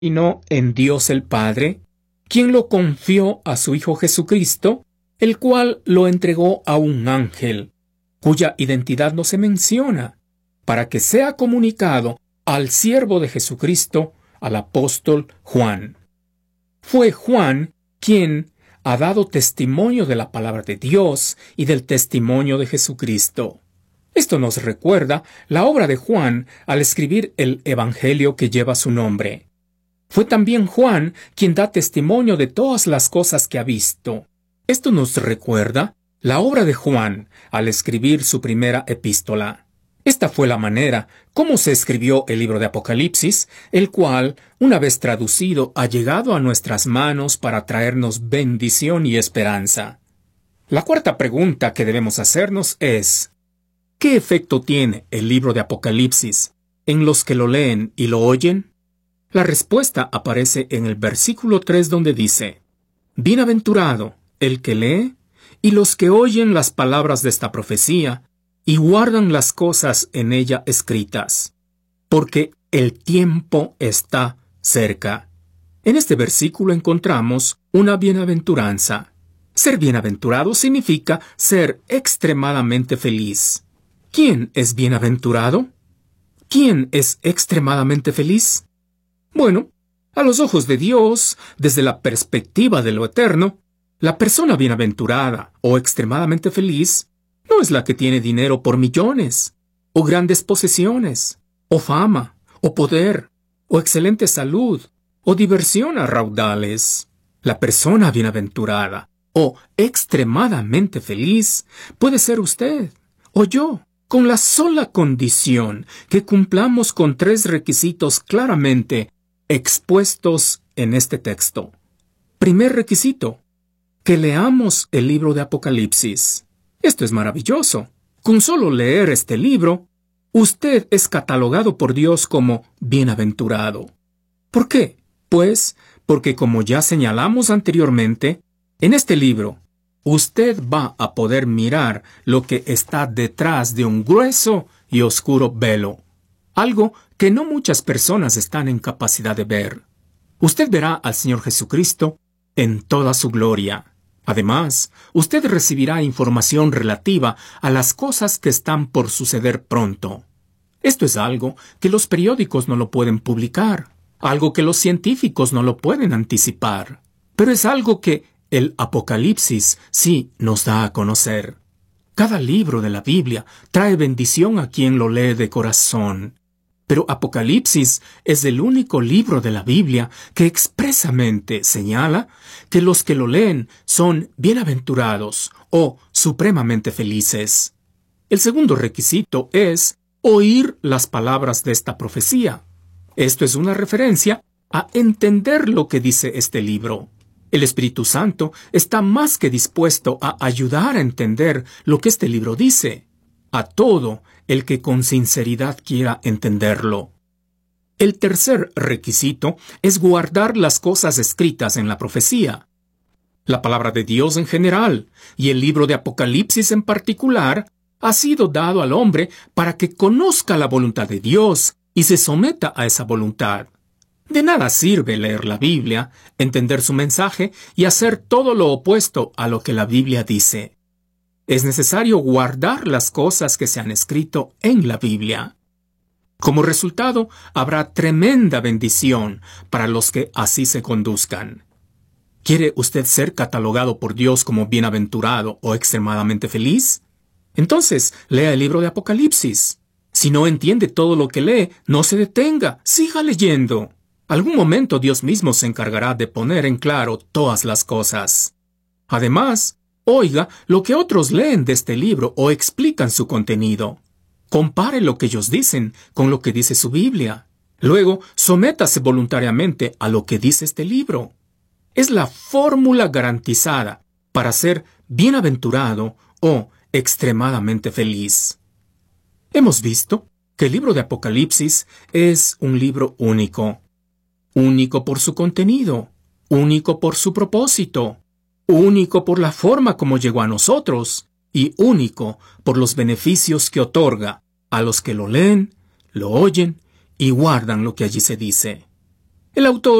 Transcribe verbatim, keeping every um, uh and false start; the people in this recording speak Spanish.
y no en Dios el Padre, quien lo confió a su Hijo Jesucristo, el cual lo entregó a un ángel, cuya identidad no se menciona, para que sea comunicado al siervo de Jesucristo, al apóstol Juan. Fue Juan quien ha dado testimonio de la palabra de Dios y del testimonio de Jesucristo. Esto nos recuerda la obra de Juan al escribir el Evangelio que lleva su nombre. Fue también Juan quien da testimonio de todas las cosas que ha visto. Esto nos recuerda la obra de Juan al escribir su primera epístola. Esta fue la manera como se escribió el libro de Apocalipsis, el cual, una vez traducido, ha llegado a nuestras manos para traernos bendición y esperanza. La cuarta pregunta que debemos hacernos es: ¿qué efecto tiene el libro de Apocalipsis en los que lo leen y lo oyen? La respuesta aparece en el versículo tres, donde dice: Bienaventurado el que lee y los que oyen las palabras de esta profecía y guardan las cosas en ella escritas, porque el tiempo está cerca. En este versículo encontramos una bienaventuranza. Ser bienaventurado significa ser extremadamente feliz. ¿Quién es bienaventurado? ¿Quién es extremadamente feliz? Bueno, a los ojos de Dios, desde la perspectiva de lo eterno, la persona bienaventurada o extremadamente feliz no es la que tiene dinero por millones, o grandes posesiones, o fama, o poder, o excelente salud, o diversión a raudales. La persona bienaventurada o extremadamente feliz puede ser usted o yo, con la sola condición que cumplamos con tres requisitos claramente expuestos en este texto. Primer requisito: que leamos el libro de Apocalipsis. Esto es maravilloso. Con solo leer este libro, usted es catalogado por Dios como bienaventurado. ¿Por qué? Pues porque, como ya señalamos anteriormente, en este libro, usted va a poder mirar lo que está detrás de un grueso y oscuro velo, algo que no muchas personas están en capacidad de ver. Usted verá al Señor Jesucristo en toda su gloria. Además, usted recibirá información relativa a las cosas que están por suceder pronto. Esto es algo que los periódicos no lo pueden publicar, algo que los científicos no lo pueden anticipar, pero es algo que el Apocalipsis sí nos da a conocer. Cada libro de la Biblia trae bendición a quien lo lee de corazón. Pero Apocalipsis es el único libro de la Biblia que expresamente señala que los que lo leen son bienaventurados o supremamente felices. El segundo requisito es oír las palabras de esta profecía. Esto es una referencia a entender lo que dice este libro. El Espíritu Santo está más que dispuesto a ayudar a entender lo que este libro dice, a todo el que con sinceridad quiera entenderlo. El tercer requisito es guardar las cosas escritas en la profecía. La palabra de Dios en general, y el libro de Apocalipsis en particular, ha sido dado al hombre para que conozca la voluntad de Dios y se someta a esa voluntad. De nada sirve leer la Biblia, entender su mensaje y hacer todo lo opuesto a lo que la Biblia dice. Es necesario guardar las cosas que se han escrito en la Biblia. Como resultado, habrá tremenda bendición para los que así se conduzcan. ¿Quiere usted ser catalogado por Dios como bienaventurado o extremadamente feliz? Entonces, lea el libro de Apocalipsis. Si no entiende todo lo que lee, no se detenga, siga leyendo. Algún momento Dios mismo se encargará de poner en claro todas las cosas. Además, oiga lo que otros leen de este libro o explican su contenido. Compare lo que ellos dicen con lo que dice su Biblia. Luego, sométase voluntariamente a lo que dice este libro. Es la fórmula garantizada para ser bienaventurado o extremadamente feliz. Hemos visto que el libro de Apocalipsis es un libro único. Único por su contenido, único por su propósito, único por la forma como llegó a nosotros y único por los beneficios que otorga a los que lo leen, lo oyen y guardan lo que allí se dice. El autor